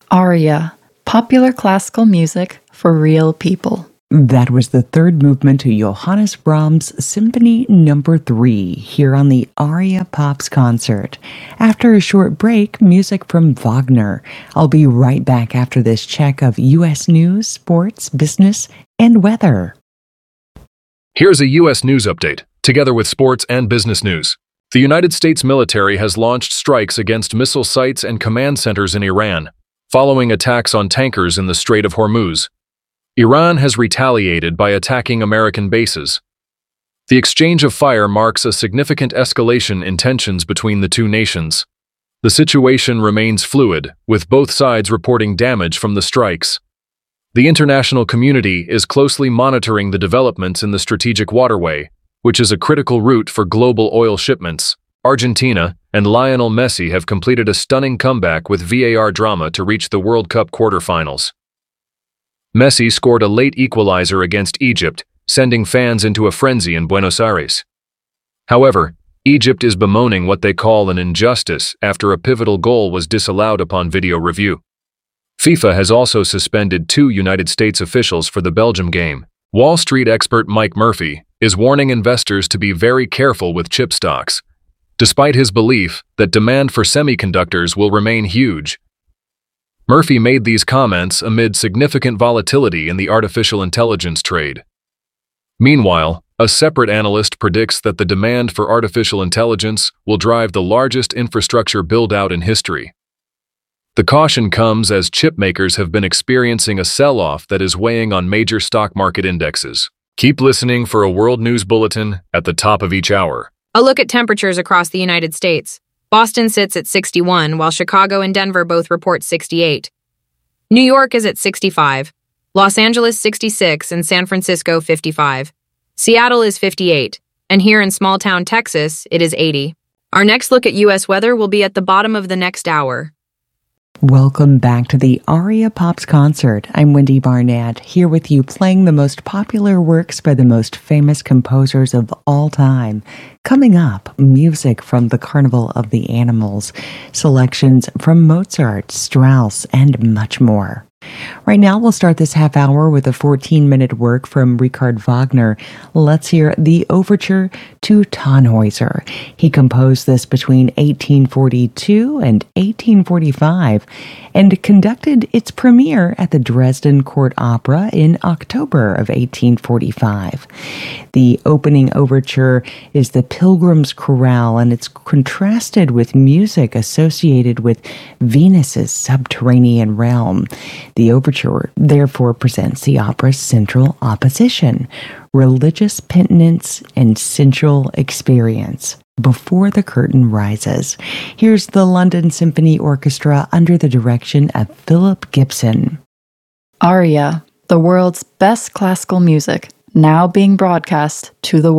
Aria, popular classical music for real people. That was the third movement to Johannes Brahms' Symphony No. 3 here on the Aria Pops concert. After a short break, music from Wagner. I'll be right back after this check of U.S. news, sports, business, and weather. Here's a U.S. news update, together with sports and business news. The United States military has launched strikes against missile sites and command centers in Iran, following attacks on tankers in the Strait of Hormuz. Iran has retaliated by attacking American bases. The exchange of fire marks a significant escalation in tensions between the two nations. The situation remains fluid, with both sides reporting damage from the strikes. The international community is closely monitoring the developments in the strategic waterway, which is a critical route for global oil shipments. Argentina and Lionel Messi have completed a stunning comeback with VAR drama to reach the World Cup quarterfinals. Messi scored a late equalizer against Egypt, sending fans into a frenzy in Buenos Aires. However, Egypt is bemoaning what they call an injustice after a pivotal goal was disallowed upon video review. FIFA has also suspended 2 United States officials for the Belgium game. Wall Street expert Mike Murphy is warning investors to be very careful with chip stocks, despite his belief that demand for semiconductors will remain huge. Murphy made these comments amid significant volatility in the artificial intelligence trade. Meanwhile, a separate analyst predicts that the demand for artificial intelligence will drive the largest infrastructure build-out in history. The caution comes as chip makers have been experiencing a sell-off that is weighing on major stock market indexes. Keep listening for a world news bulletin at the top of each hour. A look at temperatures across the United States. Boston sits at 61, while Chicago and Denver both report 68. New York is at 65, Los Angeles 66, and San Francisco 55. Seattle is 58, and here in small-town Texas, it is 80. Our next look at U.S. weather will be at the bottom of the next hour. Welcome back to the Aria Pops concert. I'm Wendy Barnett, here with you playing the most popular works by the most famous composers of all time. Coming up, music from the Carnival of the Animals, selections from Mozart, Strauss, and much more. Right now, we'll start this half hour with a 14-minute work from Richard Wagner. Let's hear the Overture to Tannhäuser. He composed this between 1842 and 1845 and conducted its premiere at the Dresden Court Opera in October of 1845. The opening overture is the Pilgrim's Chorale, and it's contrasted with music associated with Venus's subterranean realm. The overture, therefore, presents the opera's central opposition, religious penitence and sensual experience, before the curtain rises. Here's the London Symphony Orchestra under the direction of Philip Gibson. Aria, the world's best classical music, now being broadcast to the world.